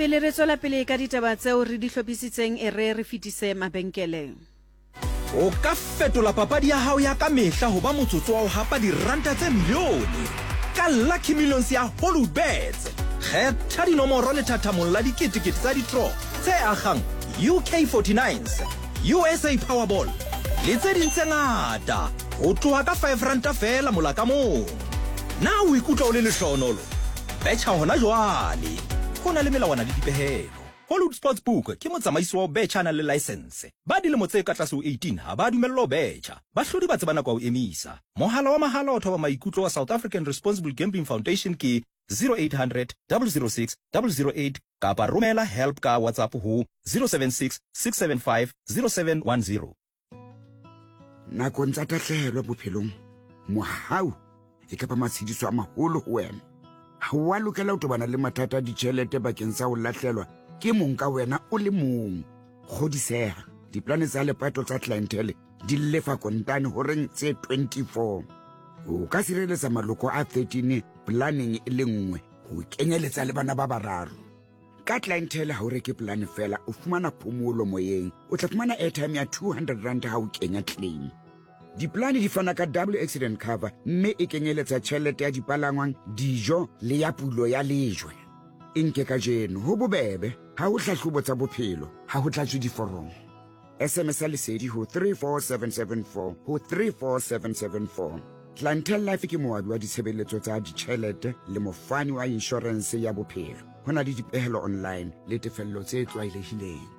Pele re tswela pele ka ditaba tseo re di hlophisitseng re fetise mabenkeleng. O ka fetola papadi ya hao ya ka mehla ho ba motsotso wa ho hapa diranta tse milione ka Lucky Millions ya Hollywoodbets. Kgetha dinomoro le thathamong la diketekete tsa di-draw tse akgang UK49s, USA Powerball le tse ding tse ngata ho tloha ka R5 fela mola ka mong. Na o ikutlwa o le lehlohonolo? Betjha hona jwale. Ho na le melawana le dipehelo. Hollywood Sportsbook ke motsamaisi wa betjha na le license. Ba dilemo tse ka tlase ho 18 ha ba dumellwa ho betjha. Bahlodi ba tsebana kwa ho emisa. Mohala wa mahala o thoba maikutlo wa South African Responsible Gambling Foundation ke 0800 006 008 kapa romela help ka WhatsApp ho 076 675 0710. Nakong tsa tahlehelo bophelong, mohau e ka ba matshediso a maholo ho wena. Ha wa lokela ho tobana le mathata a ditjhelete bakeng sa ho lahlelwa ke mong ka wena o le mong. Kgodiseha, diplane tsa lepato tsa clientele di lefa kontane horeng tse 24. O ka sireletsa maloko a 13 planning e le nngwe ho kenyeletsa le bana ba bararo. Ka clientele ha o reke plane fela o fumana phomolo moyeng, o tla fumana airtime ya 200 rand ha o kenya claim. Diplane di fana ka double accident cover mme e kenyeletsa tjhelete ya dipalangwang, dijo le ya pulo ya lejwe. Inke ka jeno ho bobebe ha o hlahlobo tsa bophelo ha ho tlatswe diforomo. SMS lesedi ho 34774 ho 34774. Clientele Life ke moabi wa ditshebeletso tsa ditjhelete le mofani wa insurance ya bophelo. Hona le dipehelo online le tefello tse tlwaelehileng.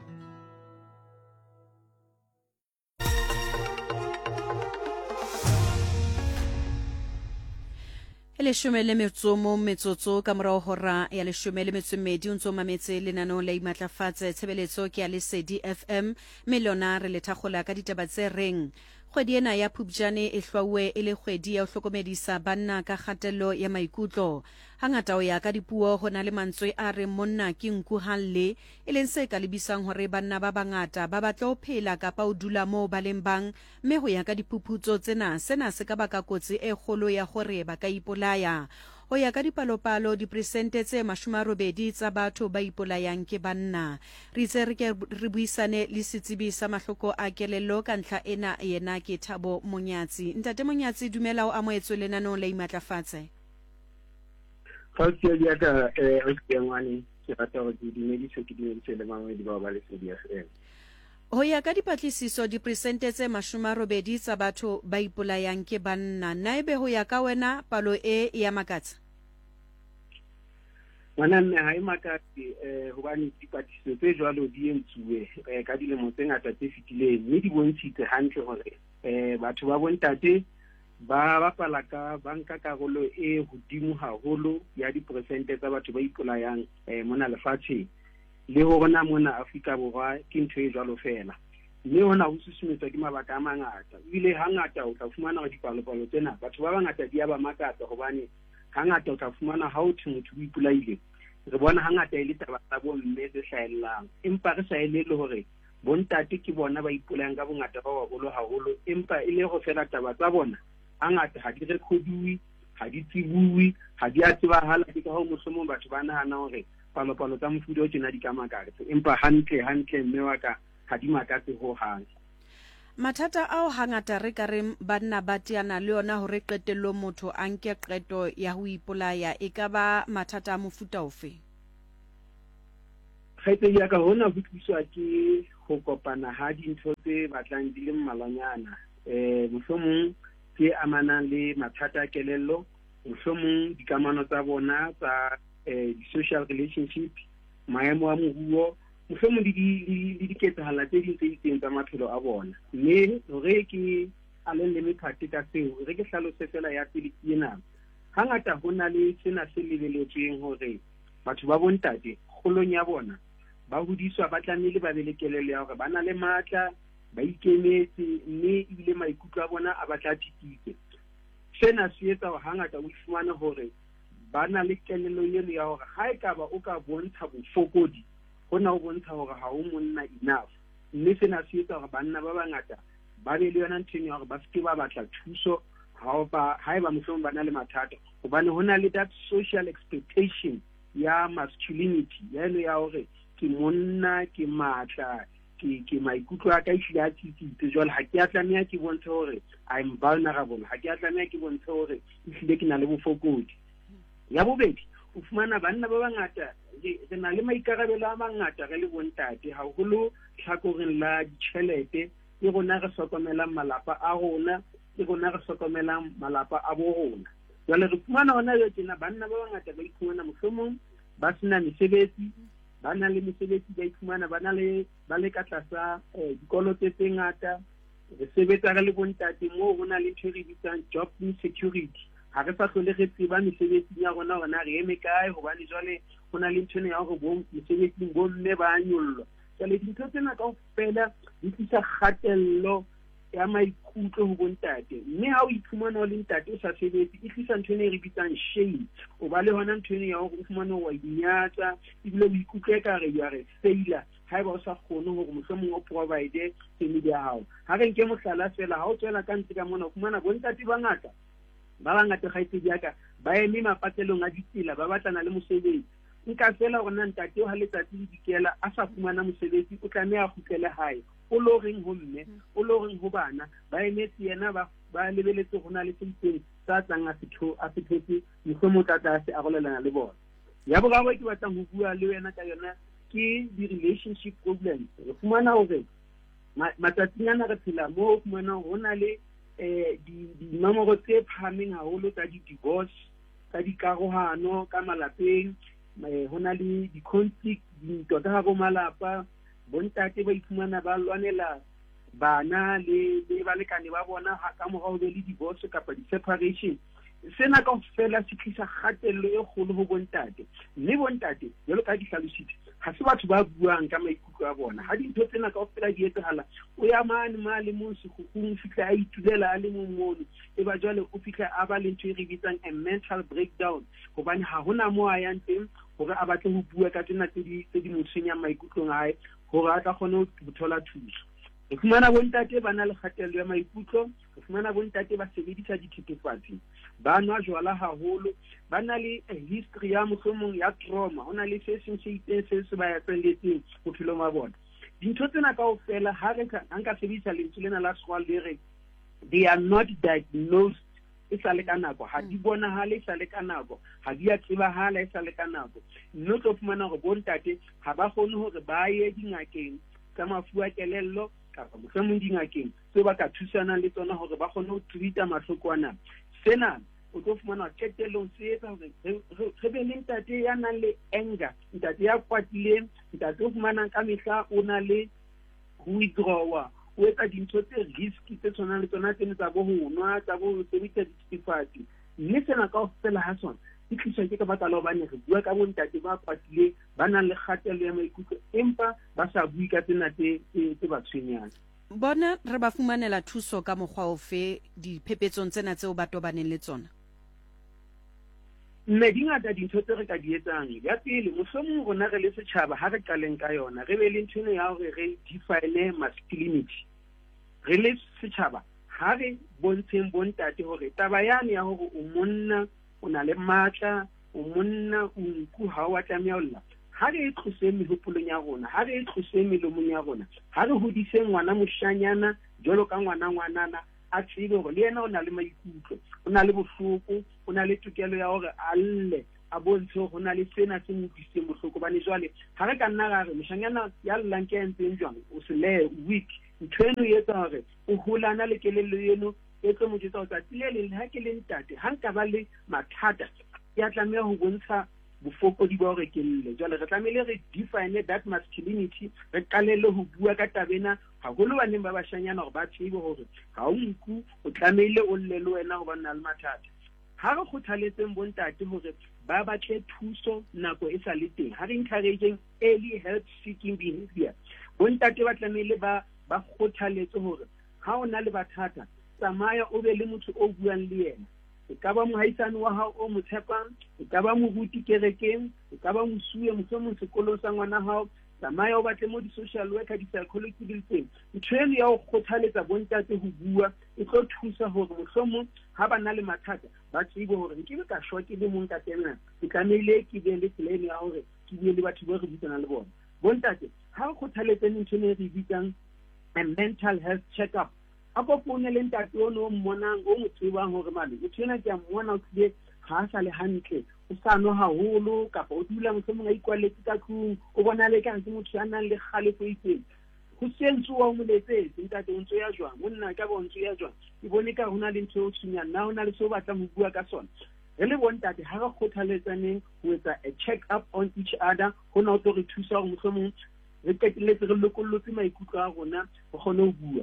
Leshome le metsotso ka morao hora ya leshome le metsomedi o ntso mametse lenaneo la imatlafatse tshebeletso ke ya Lesedi FM melona re le thakgola ka ditaba tse reng. Kgwedi ena ya Phupjane e hlwauwe e le kgwedi ya ho hlokomedisa banna ka kgatello ya maikutlo. Hangata o ya ka dipuo hona le mantswe a re monna ke nku halle e leng se ka lebisang hore banna ba bangata ba batla ho phela kapa ho dula moo ba leng bang, mme ho ya ka diphuputso tsena sena se ka baka kotsi e kgolo ya hore ba ka ipolaya. Ho ya ka dipalopalo diperesente tse 80 tsa batho ba ipolayang ke banna. Re itse re buisane le setsebi sa mahloko a kelello ka ntlha ena yena ke Thabo Monyatsi. Ntate Monyatsi, dumela o amohetswe lenaneo la imatlafatse. Kgautsi ya ka ngwane ke rata ho dumedisa ke dumedise le mamedi ba ba Lesedi FM. Ho ya ka dipatlisiso diperesente tse 80 tsa batho ba ipolayang ke banna. Naebe ho ya ka wena palo e ya makatsa? Mme ha e makatse hobane dipatlisiso tse jwalo di entsuwe ka dilemo tse ngata tse fetileng, mme di bontshitse hantle hore batho ba bontate ba bapala ka banka karolo e hodimo haholo ya diperesente tsa batho ba ipolayang mona lefatsheng. Le hona mona Afrika Borwa ke ntho e jwalo fela. Mme hona ho susumetswa ke mabaka a mangata. Ile hangata o tla fumana hore dipalopalo tsena batho ba bangata di a ba makatsa hobane hangata o tla fumana ha o thwe motho o ipolaile, re bona hangata e le taba tsa bomme tse hlahellang, empa re sa elele hore bontate ke bona ba ipolayang ka bongata ba baholo haholo, empa e le ho fela taba tsa bona hangata ha di rekhodiwe, ha di tsibuwe, ha di a tsebahala. Ke ka ho mohlomong batho ba nahana hore palopalo tsa mofuta o tjena di ka makatsa, empa hantle mme wa ka ha di makatse ho hang. Mathata ao hangata re ka re banna ba teana le yona hore qetello motho a nke qeto ya ho ipolaya, e ka ba mathata a mofuta ofe? Kgaitsedi ya ka hona ho tliswa ke ho kopana ha dintho tse batlang di le mmalanyana, mohlomong tse amanang le mathata a kelello, mohlomong dikamano tsa bona tsa social relationship, maemo a moruo, mohlomong di diketsahala tse ding tse itseng tsa maphelo a bona. Mme hore ke alelle mephate ka seo, re ke hlalose fela ya pele ke ena. Hangata ho na le sena se lebelletsweng hore batho ba bontate kgolong ya bona ba hodiswa ba tlamehile ba be le kelello ya hore ba na le matla, ba ikemetse, mme ile maikutlo a bona a batla tikitse. Sena se etsa hore hangata o fumane hore ba na le kelello eno ya hore ha ekaba o ka bontsha bofokodi, hona ho bontsha hore ha o monna enough. Mme sena se etsa hore banna ba bangata ba be le yona nthong ya hore ba seke ba batla thuso ha eba mohlomong ba na le mathata, hobane hona le that social expectation ya masculinity ya eno ya hore ke monna ke matla ke maikutlo a ka ehlile a tsitsitse jwale ha ke a tlameha ke bontshe hore I'm vulnerable, ha ke a tlameha ke bontshe hore ehlile ke na le bofokodi. Ya bobedi o fumana banna ba bangata re na le maikarabelo a mangata re le bontate haholo tlhakoreng la ditjhelete ke rona re hlokomelang malapa a rona ke rona re hlokomelang malapa a bo rona. Jwale re fumana hona jwale tjena banna ba bangata ba iphumana mohlomong ba sena mesebetsi, ba na le mesebetsi ba iphumana ba le ka tlasa dikoloto tse ngata, re sebetsa re le bontate moo ho na le ntho e re bitsang job insecurity. Ha re sa hlole re tseba mesebetsing ya rona hona re eme kae hobane jwale ho na le ntho ya hore mesebetsing bomme ba nyollwa. Jwale dintho tsena kaofela di tlisa kgatello ya maikutlo ho bontate, mme ha o iphumana o le ntate o sa sebetse e tlisa ntho e re bitsang shame. O ba le hona ntho ya hore o fumane wa inyatsa ebile o ikutlwe ekare you are a failure haeba o sa kgone hore mohlomong o provide family ya hao. Ha re nke mohlala fela ha o tswela ka ntle ka mona o fumana bontate ba bangata kgaitsedi ya ka ba eme mapatelong a ditsela ba batlana le mosebetsi. Nka fela hore na ntate o ha letsatsi le dikela a sa fumana mosebetsi o tlameha a kgutlele hae o lo reng ho mme o lo reng ho bana ba emetse yena ba lebeletse ho na le senteng sa tsang a fethetse mohlomong tla se arolelana le bona. Ya boraro ke batlang ho bua le wena ka yona ke di-relationship problems. Re fumana hore matsatsing ana re phela moo o fumana ho na le dinomoro tse phahameng haholo tsa di-divorce, tsa dikarohano ka malapeng, ho na le di-conflict dintwa ka hare malapa, bontate ba iphumana ba lwanela bana le balekane ba bona ka morao be le divorce kapa di-separation. Sena kaofela se tlisa kgatello e kgolo ho bontate, mme bontate jwalo ka di hlalositse ha se batho ba buang ka maikutlo a bona. Ha dintho tsena kaofela di etsahala o ya mane le mo sekgukgung fihla a itulela a le mong mono e ba jwale o fihla a ba le ntho e re bitsang a mental breakdown hobane ha hona moo a yang teng hore a batle ho bua ka tsena tse di mo tshwenyang maikutlong a hae hore a tla kgone ho thola thuso. Re fumana bontate ba na le kgatello ya maikutlo, re fumana bontate ba sebedisa dithethefatsi, ba nwa jwala haholo, ba na le history ya mohlomong ya trauma, ho na le se seng se itseng se ba etselletseng bophelong ba bona. Dintho tsena kaofela ha nka sebedisa lentswe lena la sekgowa le re they are not diagnosed e sa le ka nako, ha di bonahale e sa le ka nako, ha di a tsebahala e sa le ka nako. Mme o tlo fumana hore bontate ha ba kgone hore ba ye dingakeng tsa mafu a kelello kapa mohlomong dingakeng tse ba ka thusanang le tsona hore ba kgone ho treata mahloko ana. Sena o tlo fumana qetellong se etsa hore re be le ntate ya nang le anger, ntate ya kwatileng, ntate o fumanang ka mehla o na le withdrawer, o etsa dintho tse risky tse tshwanang le tsona tsene tsa bo ho nwa, tsa bo sebedisa dithethefatsi. Mme sena kaofela ha sona e tliswa ke ka baka la hobane re bua ka bontate ba kwatileng ba nang le kgatello ya maikutlo empa ba sa bue ka tsena tse ba tshwenyang. Bona re ba fumanela thuso ka mokgwa ofe diphepetsong tsena tseo ba tobaneng le tsona? Mme di ngata dintho tse re ka di etsang. Ya pele, mohlomong rona re le setjhaba ha re qaleng ka yona re be le ntho ya hore re define masculinity. Re le setjhaba ha re bontsheng bontate hore taba yane ya hore o monna o na le matla, o monna o nku ha wa tlameha ho lla, ha re tlose mehopolong ya rona, ha re tlose melomong ya rona, ha re hodise ngwana moshanyana jwalo ka ngwanana a tsebe hore le yena o na le maikutlo, o na le bohloko, o na le tokelo ya hore a lle a bontshe hore ho na le sena se mo utlwisitseng bohloko. Bane jwale ha re ka nna ra re moshanyana ya llang ke entseng jwang o se le weak, ntho eno e etsa hore o holana le kelello eno e tlo mo jwetsa ho tsatsi le leng ha ke le ntate ha nka ba le mathata ya tlameha ho bontsha bofokodi ba hore ke lle. Jwale re tlamehile re define that masculinity, re qalelle ho bua ka tabena haholo baneng ba bashanyana hore ba tsebe hore ha o nku o tlamehile o lle le wena hobane na le mathata. Ha re kgothaletseng bontate hore ba batle thuso nako e sa le teng, ha re encouraging early help seeking behavior, bontate ba tlamehile ba kgothaletse hore ha o na le bathata tsamaya o be le motho o buang le yena. E ka ba mohaisane wa hao o mo tshepang, e ka ba moruti kerekeng, e ka ba mosuwe mohlomong sekolong sa ngwana hao, tsamaya o batle mo di-social worker di-psychology di le teng ntho eno ya go kgothaletsa bontate go bua e tlo thusa gore mohlomong ha ba na le mathata ba tsebe gore nkebe ka shwa ke le mong ka tena ke tlamehile ke be le plan ya gore ke bue le batho ba re bitsana le bona bontate ha go kgothaletseng ntho eno e re bitsang a mental health check-up a kopone le ntate ono mmonang o mo tsebang gore mane motho ena ke a mmona o tlile ga a sa le hantle o sa no haholo kapa o dula mohlomong a ikwaletse ka tlung o bona le ka ntse motho ya nang le kgalefo itseng go sentse wa mo letsetse ntate o ntse ya jwang monna ka bo ntse ya jwang ke bone ka hona le ntho o tshwenya nna hona le se o batla mo bua ka sona re le bontate ha re kgothaletsaneng ho etsa a check up on each other hona o tlo re thusa gore mohlomong re qeteletse re lokollotse maikutlo a rona go kgone ho bua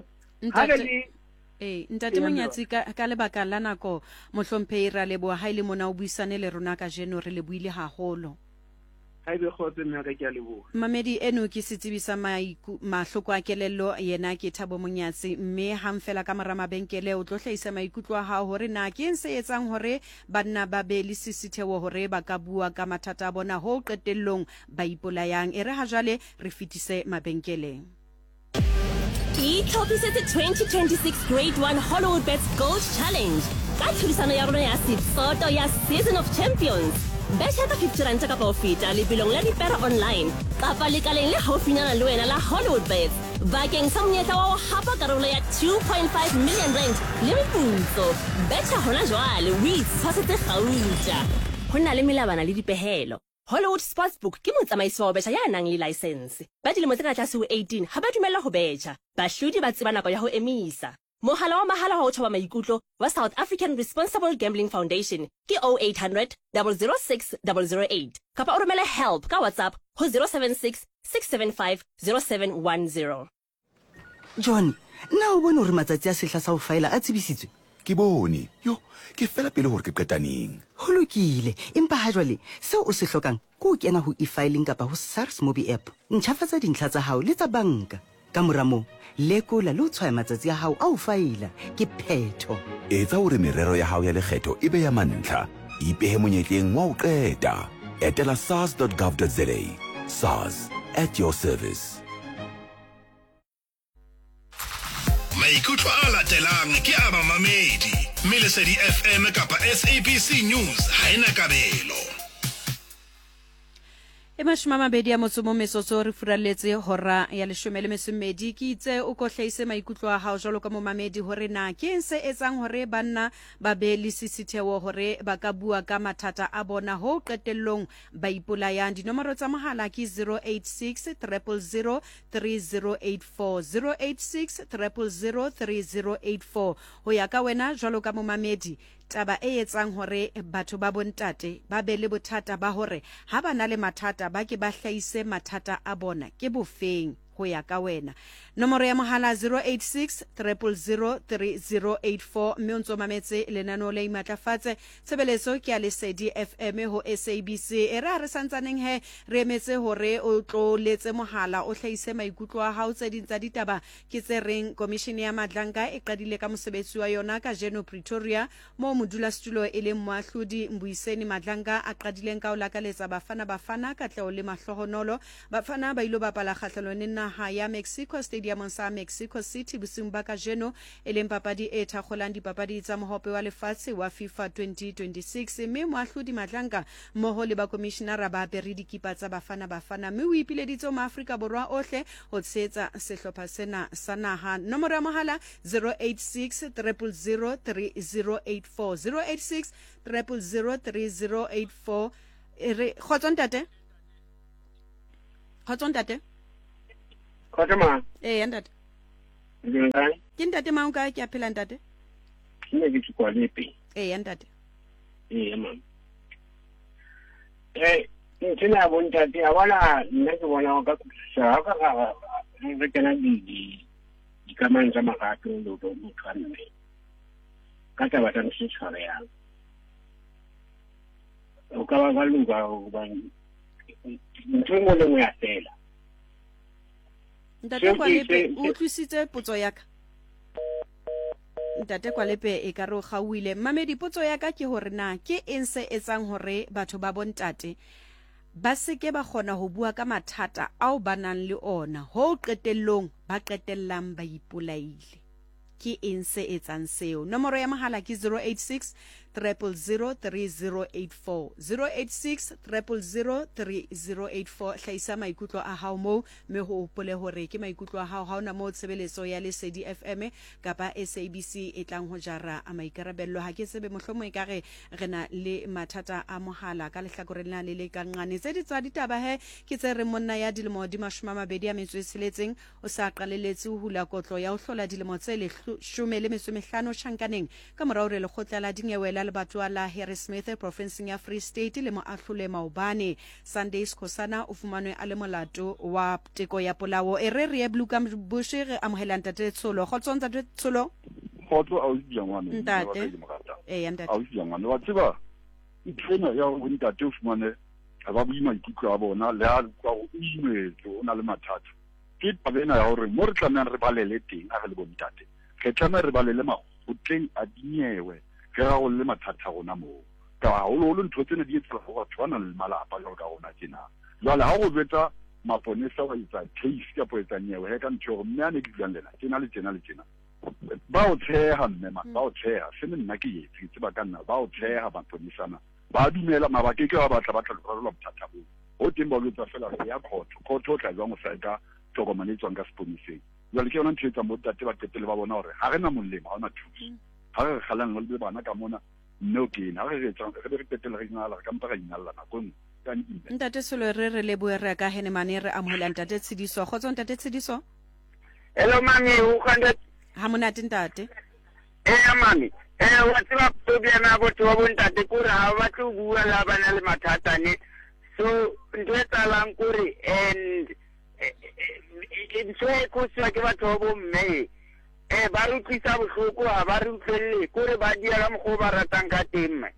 ntate Monyatsi ka lebaka la nako mohlomphehi ra leboa ha ile mona o buisane le rona ka jeno re le buile haholo ha ibe khotse nna ka ke a leboha mamedi eno ke setsibisa mahloko a kelello yena ke Thabo Monyatsi mme hang fela ka mara mabenkele o tlo hlaisa maikutlo a hao hore na ke eng se etsang hore banna ba be le sisitheo hore ba ka bua ka mathata a bona ho qetellong ba ipolayang e re ha jwale re fitise mabenkeleng Itlhopisetse 2026 Grade 1 Hollywood Bets Gold Challenge. Ka thulisano ya rona ya Siphoto ya Season of Champions. Betjha ka 50 rand ka ho feta lebilong la dipera online. Kapa lekaleng le haufinyana le wena la Hollywood Bets. Bakeng sa monyetla wa ho hapa karolo ya 2.5 million rand le meputso. Betjha hona jwale o itshwasetse gauta. Ho na le melabana le dipehelo. Hollywood Sportsbook ke motsamaisi wa betjha ya nang le license. Ba dilemo tse ka tlase ho 18 ha ba dumella ho betjha. Bahlodi ba tseba nako ya ho emisa. Mohala wa mahala wa ho thoba maikutlo wa South African Responsible Gambling Foundation ke 0800 006 008. Kapa o romele help ka WhatsApp ho 076 675 0710. John, na o bone hore matsatsi a sehla sa ho faela a tsebisitswe? Ke bone yo ke fela pele hore ke qetaneng Ho lokile empa ha jwale seo o se hlokang ke ho kena ho e-filing kapa ho SARS Mobi app ntjhafatsa dintlha tsa hao le tsa banka ka mora moo lekola le ho tshwaya matsatsi a hao a ho faela ke phetho etsa hore merero ya hao ya lekgetho e be ya mantlha ipehe monyetleng wa ho qeta etela sars.gov.za SARS at your service Maikutlo a latelang ke a mamamedi mme Lesedi FM kapa SABC News ha ena kabelo Emashima mabedi ya motsomo mesotso re furalletse hora ya 12 ke itse o kohlaise maikutlo a hao jalo ka mo mamedi hore na ke eng se etsang hore banna ba be le sisitheo hore ba ka bua ka mathata a bona ho qetellong ba ipolayang dinomoro tsa mohala ke 086 000 3084 086 000 3084 ho ya ka wena jalo ka mo mamedi taba e etsang hore batho ba bontate ba be le bothata ba hore ha ba na le mathata ba ke ba hlaise mathata a bona ke bofeng ho ya ka wena nomoro ya mohala 086 000 3084 mme o ntso mametse lenano le imatlafatse tshebeletso ke ya Lesedi FM ho SABC e ra re santsaneng he re emetse hore o tloletse mohala o hlaise maikutlo a hao tse dintsa ditaba ke tse reng commission ya Madlanka e qadile ka mosebetsi wa yona ka Jeno Pretoria mo modula stulo e le moahlodi Mbuiseni Madlanka a qadileng ka o lakaletsa bafana ka tleo le mahlohonolo bafana ba ilo bapala kgahlano le naha ya Mexico Stadium sa Mexico City bosing ba ka Jeno e leng papadi e thakgolang dipapadi tsa mohope wa lefatshe wa FIFA 2026 mme moahlodi Madlanka mmoho le ba commissioner ba bere dikipa tsa bafana mme o ipileditse mo Afrika Borwa ohle ho tsetsa sehlopha sena sa naha nomoro ya mohala 086 000 3084 086 000 3084 re khotsontate Khotama ntate ngai ke ntate mang ka ke a phela ntate ne ke tswalepe ntate mam ntena bontate a wala nna ke bona ka kutlisa ka re kana di kamang tsa magato le do motshwanne ka taba tsa setshware ya o ka ba luga o ba ntwengo le mo ya fela ntate Kwalepe o tlisitse potso ya ka ntate Kwalepe e ka re o gauile mamedi potso ya ka ke hore na ke eng se etsang hore batho ba bontate ba seke ba kgona ho bua ka mathata ao ba nang le ona ho qetellong ba qetellang ba ipolaile. Ke eng se etsang seo? Nomoro ya mohala ke 086 000 3084 086 000 3084. hlaisa maikutlo a hao mo me ho hopole hore ke maikutlo a hao ha ona mo tshebeletso ya Lesedi FM kapa SABC e tlang ho jara a maikarabello. Ha ke sebe mohlomo e kare rena le mathata a mohala ka lehlakoreng la le ka nqane tse di tswa ditaba he ke tse re monna ya dilemo di 26 o sa qaleletse ho hula kotlo ya ho hlola dilemo tse 15 shankaneng ka morao re lekgotla la dingewela le batwa la Harrismith provinceng ya Free State le mo ahlole maobane. Sunday Skosana o fumanwe a le molato wa teko ya polao e re bluka bushi re amohela ntate Tsholo. Kgotso ntate Tsholo. Kgotso au jangwane ntate ya ntate au jangwane wa tseba itrena ya go ntate o fumane ba buima ikutlo a bona le a kwa go imetso o na le mathata ke tabena ya gore mo re tlameang re balele teng a re le bontate re tlameha re balele magotleng a dinyewe ge ga go le mathata gona moo ka haholo ntho tsene di etsela go batho ba na le malapa jalo ka gona tjena jwale ga go betsa maponesa wa etsa case ka po etsa nyewe he ka ntho gore mme a ne ke dulang lena tjena le tjena ba o tsheha mme ba o tsheha se nna ke yetse ke tseba ka nna ba o tsheha maponesana ba dumela mabake ke ba batla ba tla lo bothata bo o teng ba lotsa fela ya khotho o tla jwang o sa ka tokomane tswang ka seponiseng jwale ke yona ntho etsa mo tate ba tetele ba bona gore ga re na molemo ga ona thuso ga re galang le bana ka mona no ke na re etsa re tetele re ngala ka mpa ga inalla na go ntate Solo re le bua re ka Henemane re amohela ntate Tshidiso. Kgotso ntate Tshidiso. Hello mami o khanda ha monate ntate mami wa tseba problem ya botho ba bontate kore ha ba tlo bua la bana le mathata ne so ntwe tsalang kore and ntwe ko tswa ke batho ba bomme ba re tlisa bohloko ha ba re utlwelle kore ba dia ka mgo ba ratang ka temme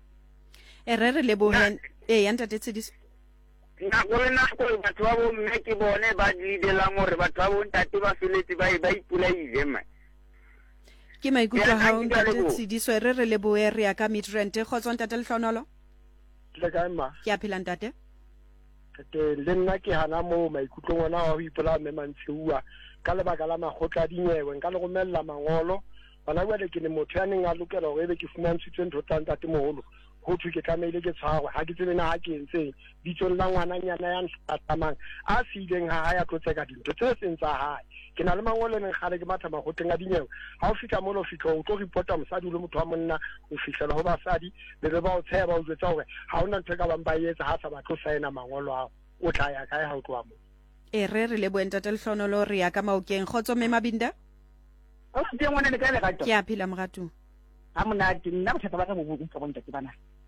re le bohen ya ntate Tshidiso na gore batho ba bomme ke bone ba didelang gore batho ba bontate ba feletse ba ipolaile mme ke maikutlo ha o ntate Tshidiso re le boe re ya ka Midrand. Kgotso ntate Lehlonolo. Le ka ema ke a phela ntate le nna ke hana mo maikutlo ngwana wa ho ipola mme Mantshiwa ka lebaka la magotla dinyewe nka le gomella mangolo bana bale ke ne motho ya neng a lokela go ebe ke fumantshitswe ntho tsa ntate moholo go thwe ke tlameile ke tshwarwe ha ke tsebe na ha ke entseng ditso la ngwananyana ya ntlatamang a sileng ha ya tlotseka dintho tse seng tsa hae ke na le mangolo le ngale ke matha magotleng a dinyewe ha o fitla mo lo fitla o tlo reporta mosadi le motho wa monna o fitlela ho basadi le ba o tsaya ba o jwetsa hore ha ona ntho ka bang ba etsa ha sa ba tlo saena mangolo a o tla ya kae ha o tloa mo re le bo ntate Lehlonolo re ya ka Maokeng. Kgotso mme Mabinda. o teng ngwana le ka le gato ke a phela moratong ha monate nna bothata ba ka bo ka bontate bana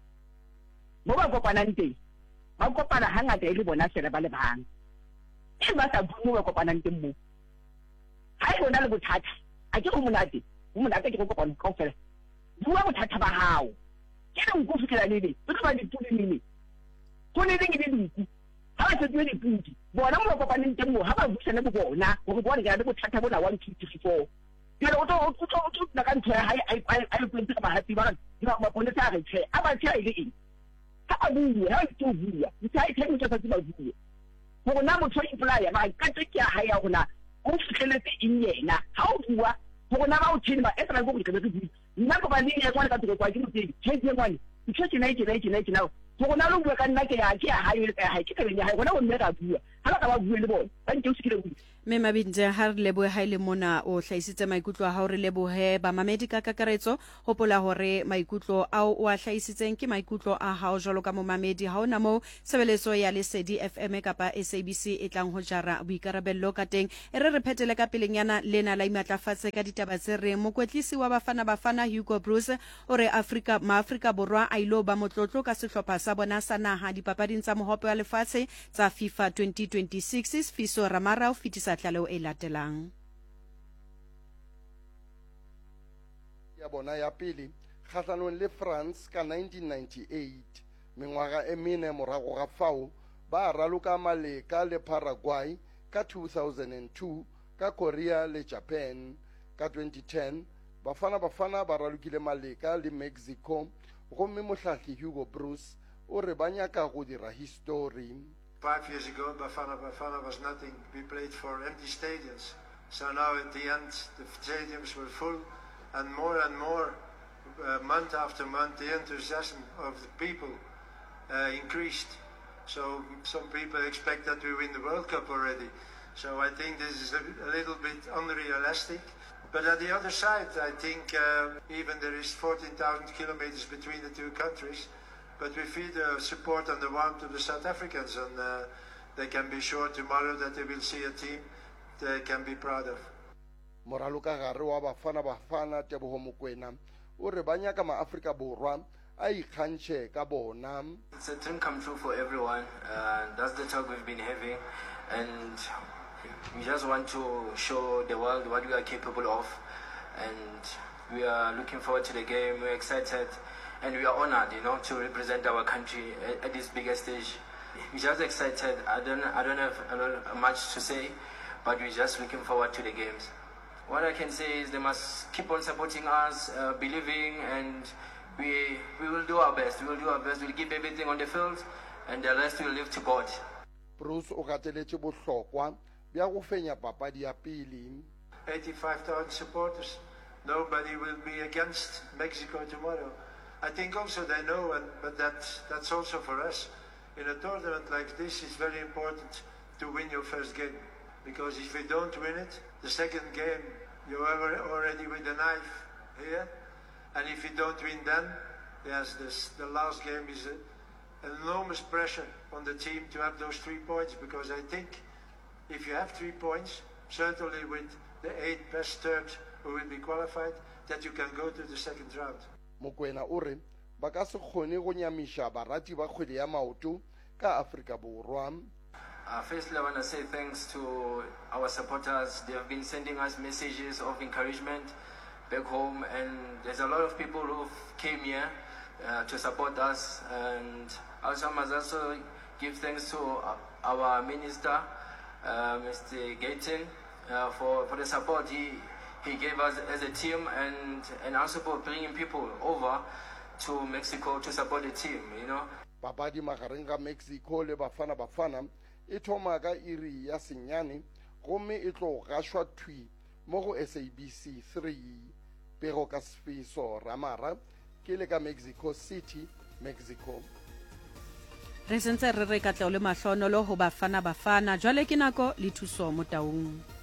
mo ba kopanang teng ba kopana hangata e le bona fela ba le bang e ba sa bua ba kopanang teng mo ha e bona le bothata a ke go monate ke go kopana ka fela bua bothata ba hao ke re go fitela le le tlo ba dipudi nini go ne le ngi ha ba se di pudi bona mo kopanang teng mo ha ba butsana bo bona go bona ke le bothata bona 154 ke re o tlo na ka ntho ya hae a plente ka bahati ba ba bona tsa re tshe a ba tshe ile eng ha ba bua ha ke bua ntse a itheng tsa tsa ba bua go na motho o impolaya ba ka tse ya hae ya gona o fitlheletse eng yena ha o bua go na ba o tshela ba etsa go ke be bua nna go ba le ya tswana ka tse kwa ke motse tshetse ngwane tshetse na go na lo bua ka nna ke ya hae le hae ke tebeng ya hae gona o nne ka bua ha ba bua le bona ba ntse o sikile bua me Mabinda ha re lebohe ha ile mona o hlaisitse maikutlo a ha re lebohe ba mamedi ka kakaretso hopola hore maikutlo ao o a hlaisitseng ke maikutlo a hao jalo ka mo mamedi ha ona mo sebeletso ya Lesedi FM kapa SABC e tlang ho jara boikarabello ka teng re phetele ka pelenyana lena la imatlafatse ka ditaba tse re mokwetlisi wa bafana Hugo Bruce ore Afrika Borwa a ilo ba motlotlo ka sehlopha sa bona sa naha dipapading tsa mohope wa lefatshe tsa FIFA 2026 Fiso Ramara o fitisa tlhaleo e latelang ya bona ya pele kgahlanong le France ka 1998 mengwaga e mene morago ga fao ba raloka maleka le Paraguay ka 2002 ka Korea le Japan ka 2010 bafana ba ralokile maleka le Mexico gomme mohlahli Hugo Bruce o re ba nyaka go dira history. 5 years ago, Bafana was nothing. We played for empty stadiums. So now at the end, the stadiums were full, and more, month after month, the enthusiasm of the people increased. So some people expect that we win the World Cup already. So I think this is a little bit unrealistic. But at the other side, I think even there is 14,000 kilometers between the two countries, but we feel the support and the warmth of the South Africans, and they can be sure tomorrow that they will see a team they can be proud of. Moraloka gare wa Bafana Teboho Mokoena o re ba nyaka ma-Afrika Borwa a ikgantšhe ka bona. It's a dream come true for everyone. That's the talk we've been having, and we just want to show the world what we are capable of, and we are looking forward to the game. We're excited, and we are honored, to represent our country at this bigger stage. We're just excited. I don't have much to say, but we're just looking forward to the games. What I can say is they must keep on supporting us, believing, and we will do our best. We will do our best. We'll give everything on the field, and the rest will leave to God. Bruce o gateletse bohlokwa bja go fenya papadi ya pele. 85,000 supporters. Nobody will be against Mexico tomorrow. I think also they know, but that's also for us. In a tournament like this, it's very important to win your first game. Because if you don't win it, the second game, you're already with a knife here. And if you don't win then, yes, the last game is enormous pressure on the team to have those 3 points. Because I think if you have 3 points, certainly with the 8 best thirds who will be qualified, that you can go to the second round. Mokoena o re ba ka se kgone go nyamisha barati ba kgwele ya maoto ka Afrika Borwa. Firstly, I want to say thanks to our supporters. They have been sending us messages of encouragement back home, and there's a lot of people who came here to support us. And also, I must also give thanks to our minister, Mr. Gayton, for the support he gave us as a team, and also for bringing people over to Mexico to support the team, Papadi magareng ga Mexico le Bafana e thoma ka iri ya senyane gomme e tlo gašwa thwi mo go SABC 3. Pero ka Sfiso Ramara ke le ka Mexico City, Mexico. Re sentse re re ka tlao le mahlonolo ho Bafana jwale ke nako le thuso mo taung.